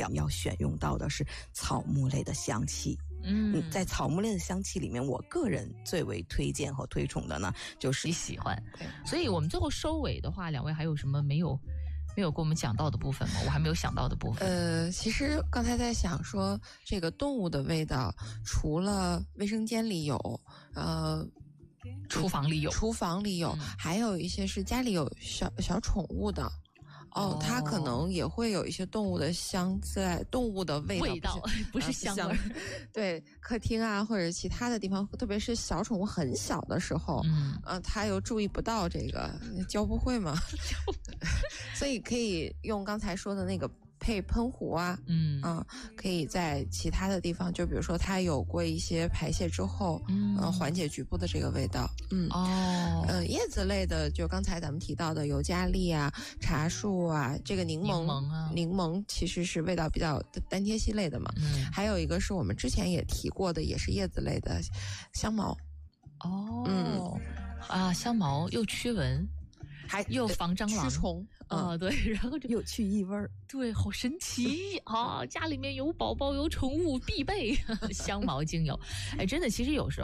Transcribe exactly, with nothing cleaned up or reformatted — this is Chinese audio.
要选用到的是草木类的香气。嗯，在草木类的香气里面，我个人最为推荐和推崇的呢，就是你喜欢。所以我们最后收尾的话，两位还有什么没有没有跟我们讲到的部分吗？我还没有想到的部分。 呃，其实刚才在想说，这个动物的味道，除了卫生间里有，呃。 厨房里有， 厨房里有，嗯、还有一些是家里有小小宠物的。哦，它可能也会有一些动物的香在，动物的味道， 味道不是香味、啊、 对，客厅啊或者其他的地方，特别是小宠物很小的时候，嗯，呃，它又注意不到这个，教不会嘛，所以可以用刚才说的那个。配喷壶啊，嗯啊，可以在其他的地方，就比如说它有过一些排泄之后，嗯，呃、缓解局部的这个味道，嗯哦，呃，叶子类的，就刚才咱们提到的尤加利啊、茶树啊，这个柠檬，柠檬啊，柠檬其实是味道比较单萜烯类的嘛，嗯，还有一个是我们之前也提过的，也是叶子类的香茅， 哦，嗯啊，香茅又驱蚊。还又防蟑螂、 驱虫啊、嗯，对，然后就又去异味， 对，好神奇啊！家里面有宝宝有宠物必备香茅精油，哎，真的，其实有时候。